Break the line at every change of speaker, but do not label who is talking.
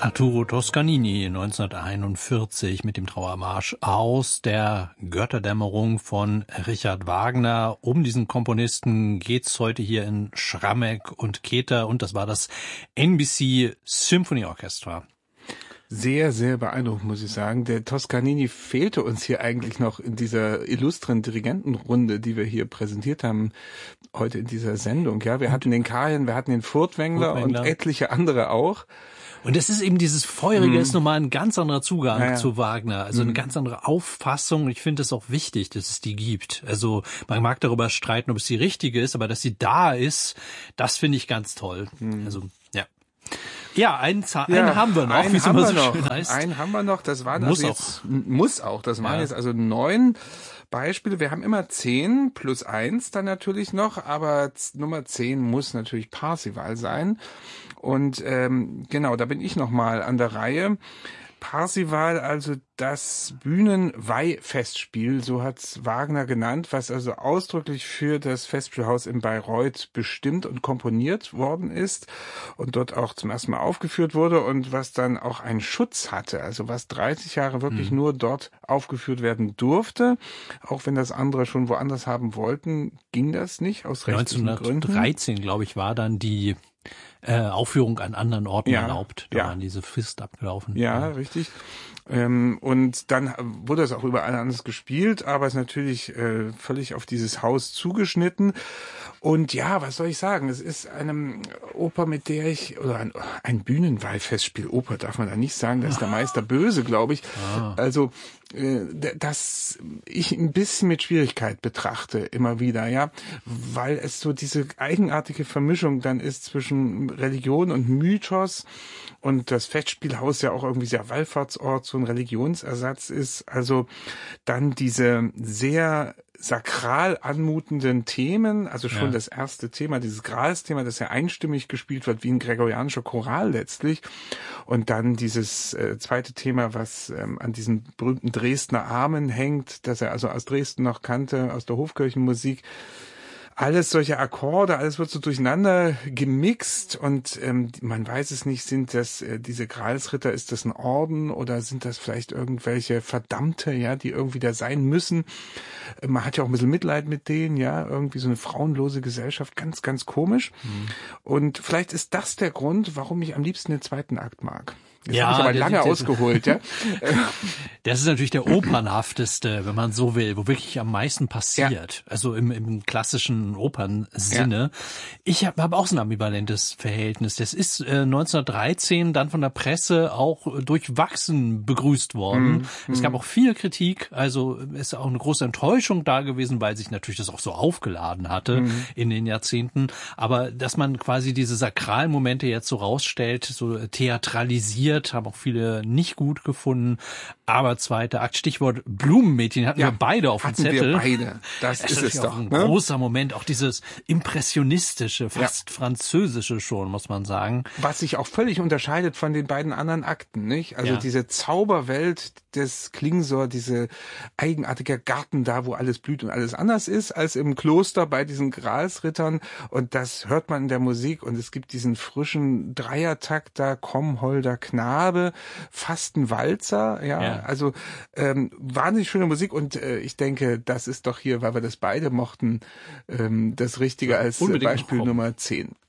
Arturo Toscanini 1941 mit dem Trauermarsch aus der Götterdämmerung von Richard Wagner. Um diesen Komponisten geht's heute hier in Schrammeck und Keter und das war das NBC Symphony Orchestra.
Sehr, sehr beeindruckend, muss ich sagen. Der Toscanini fehlte uns hier eigentlich noch in dieser illustren Dirigentenrunde, die wir hier präsentiert haben, heute in dieser Sendung. Ja, wir hatten den Karajan, wir hatten den Furtwängler und etliche andere auch.
Und es ist eben dieses Feurige, ist nochmal ein ganz anderer Zugang zu Wagner, also eine ganz andere Auffassung. Ich finde es auch wichtig, dass es die gibt. Also man mag darüber streiten, ob es die richtige ist, aber dass sie da ist, das finde ich ganz toll. Also ja. Ja, einen haben wir noch, wie es immer so schön heißt.
Einen haben wir noch, das waren das waren jetzt also 9 Beispiele. Wir haben immer 10 plus 1 dann natürlich noch, aber Nummer 10 muss natürlich Parzival sein. Und genau, da bin ich nochmal an der Reihe. Parzival, also das Bühnenweihfestspiel, so hat's Wagner genannt, was also ausdrücklich für das Festspielhaus in Bayreuth bestimmt und komponiert worden ist und dort auch zum ersten Mal aufgeführt wurde und was dann auch einen Schutz hatte, also was 30 Jahre wirklich nur dort aufgeführt werden durfte, auch wenn das andere schon woanders haben wollten, ging das nicht aus rechtlichen Gründen.
1913, glaube ich, war dann die Aufführung an anderen Orten erlaubt. Da waren diese Frist abgelaufen.
Ja, richtig. Und dann wurde es auch überall anders gespielt, aber es ist natürlich völlig auf dieses Haus zugeschnitten. Und ja, was soll ich sagen? Es ist eine Oper, mit der oder ein Bühnenweihfestspiel. Oper darf man da nicht sagen, da ist der Meister böse, glaube ich. Also, dass ich ein bisschen mit Schwierigkeit betrachte, immer wieder, ja, weil es so diese eigenartige Vermischung dann ist zwischen Religion und Mythos und das Festspielhaus ja auch irgendwie sehr Wallfahrtsort, so ein Religionsersatz ist. Also dann diese sehr sakral anmutenden Themen, also schon das erste Thema, dieses Gralsthema, das ja einstimmig gespielt wird, wie ein gregorianischer Choral letztlich. Und dann dieses zweite Thema, was an diesen berühmten Dresdner Armen hängt, das er also aus Dresden noch kannte, aus der Hofkirchenmusik. Alles solche Akkorde, alles wird so durcheinander gemixt und man weiß es nicht, sind das diese Gralsritter, ist das ein Orden oder sind das vielleicht irgendwelche Verdammte, ja, die irgendwie da sein müssen. Man hat ja auch ein bisschen Mitleid mit denen, ja, irgendwie so eine frauenlose Gesellschaft, ganz, ganz komisch. Und vielleicht ist das der Grund, warum ich am liebsten den zweiten Akt mag. Jetzt habe ich aber lange ausgeholt, ja.
Das ist natürlich der opernhafteste, wenn man so will, wo wirklich am meisten passiert. Ja. Also im klassischen Opernsinne. Ja. Ich habe auch so ein ambivalentes Verhältnis. Das ist 1913 dann von der Presse auch durchwachsen begrüßt worden. Es gab auch viel Kritik. Also ist auch eine große Enttäuschung da gewesen, weil sich natürlich das auch so aufgeladen hatte in den Jahrzehnten. Aber dass man quasi diese sakralen Momente jetzt so rausstellt, so theatralisiert, haben auch viele nicht gut gefunden. Aber zweiter Akt, Stichwort Blumenmädchen, hatten wir beide auf dem Zettel.
Wir beide. Das ist es doch.
Ein großer Moment, auch dieses impressionistische, fast französische schon, muss man sagen.
Was sich auch völlig unterscheidet von den beiden anderen Akten, nicht? Also diese Zauberwelt des Klingsor, diese eigenartige Garten da, wo alles blüht und alles anders ist, als im Kloster bei diesen Gralsrittern. Und das hört man in der Musik. Und es gibt diesen frischen Dreiertakt da, Komm, holder Knabe, fast ein Walzer, also wahnsinnig schöne Musik und ich denke, das ist doch hier, weil wir das beide mochten, das Richtige als Beispiel Nummer 10.